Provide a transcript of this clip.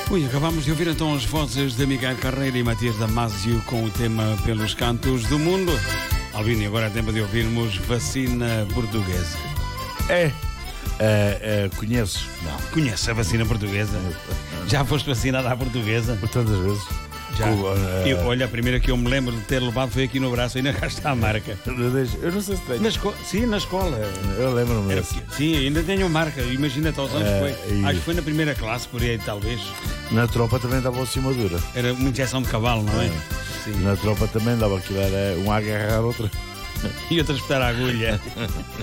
Ui, acabamos de ouvir então as vozes de Miguel Carreira e Matias Damasio com o tema Pelos Cantos do Mundo. Albino, agora é tempo de ouvirmos Vacina Portuguesa. Conheces? Não. Conhece a vacina portuguesa? Já foste vacinada à portuguesa? Por tantas vezes. Já. Olha, a primeira que eu me lembro de ter levado foi aqui no braço, ainda cá está a marca. Eu não sei se tenho. Sim, na escola. Eu lembro-me disso. Sim, ainda tenho a marca. Imagina-te aos anos foi. Acho que foi na primeira classe, por aí talvez. Na tropa também dava o cima dura. Era uma injeção de cavalo, não é? Sim. Na tropa também dava aquilo, era um a agarrar outra. E outra a espetar a agulha.